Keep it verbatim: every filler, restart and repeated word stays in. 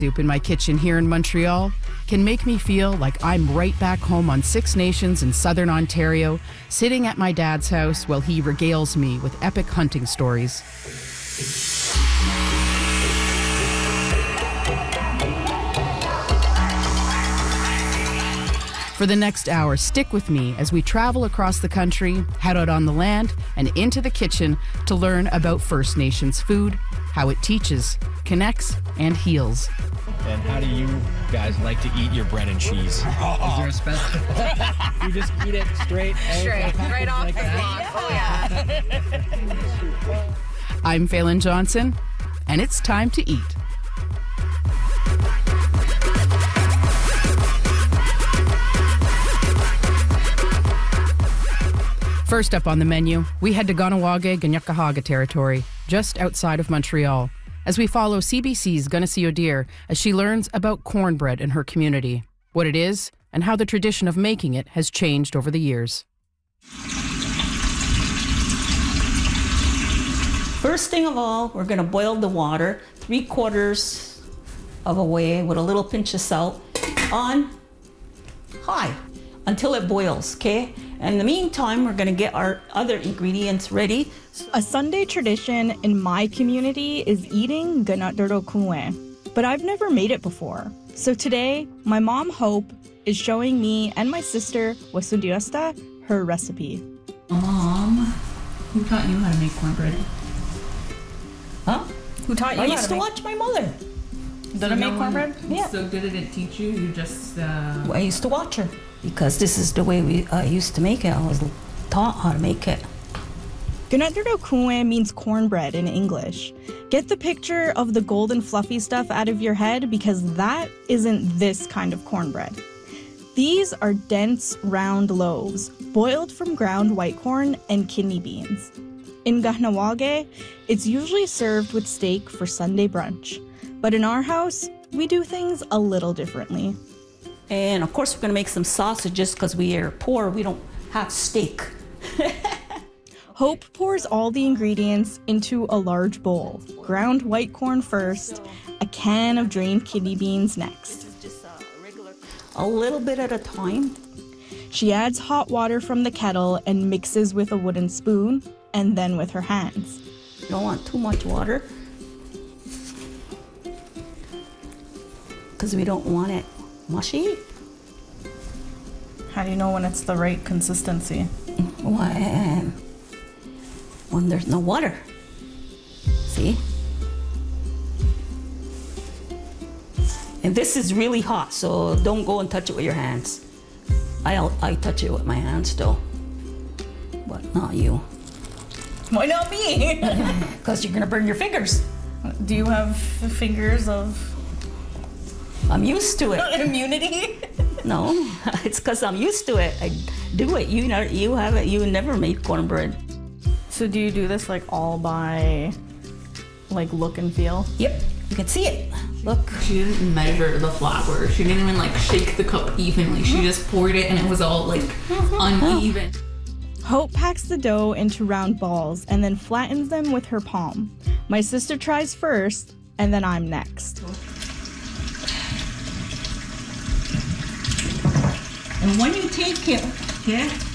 Soup in my kitchen here in Montreal can make me feel like I'm right back home on Six Nations in southern Ontario, sitting at my dad's house while he regales me with epic hunting stories. For the next hour, stick with me as we travel across the country, head out on the land, and into the kitchen to learn about First Nations food, how it teaches, connects, and heals. And how do you guys like to eat your bread and cheese? Oh. Is there a special? You just eat it straight? Straight, right off like the block. Oh, yeah. I'm Phelan Johnson, and it's time to eat. First up on the menu, we head to Kahnawake Kanien'kehá:ka territory, just outside of Montreal, as we follow C B C's Gunarsey O'Deer as she learns about cornbread in her community, what it is, and how the tradition of making it has changed over the years. First thing of all, we're going to boil the water three quarters of a way with a little pinch of salt on high until it boils, okay? In the meantime, we're gonna get our other ingredients ready. A Sunday tradition in my community is eating ganadurokue, but I've never made it before. So today, my mom Hope is showing me and my sister Wasundiasta her recipe. Mom, who taught you how to make cornbread? Huh? Who taught you I how used to to make... watch my mother. Did I make cornbread? Yeah. So did it teach you? You just... Uh... I used to watch her because this is the way we uh, used to make it. I was taught how to make it. Ganadurokue means cornbread in English. Get the picture of the golden fluffy stuff out of your head because that isn't this kind of cornbread. These are dense, round loaves, boiled from ground white corn and kidney beans. In Kahnawake, it's usually served with steak for Sunday brunch. But in our house, we do things a little differently. And of course, we're gonna make some sausages because we are poor, we don't have steak. Hope pours all the ingredients into a large bowl. Ground white corn first, a can of drained kidney beans next. A little bit at a time. She adds hot water from the kettle and mixes with a wooden spoon, and then with her hands. You don't want too much water because we don't want it mushy. How do you know when it's the right consistency? When, when there's no water. See? And this is really hot, so don't go and touch it with your hands. I'll, I touch it with my hands though, but not you. Why not me? Because you're gonna burn your fingers. Do you have fingers of... I'm used to it. Immunity? No, it's because I'm used to it. I do it. You know, you haven't. You never made cornbread. So do you do this like all by, like look and feel? Yep, you can see it. Look. She didn't measure the flour. She didn't even like shake the cup evenly. She just poured it and it was all like uneven. Hope packs the dough into round balls and then flattens them with her palm. My sister tries first, and then I'm next. And when you take it, okay,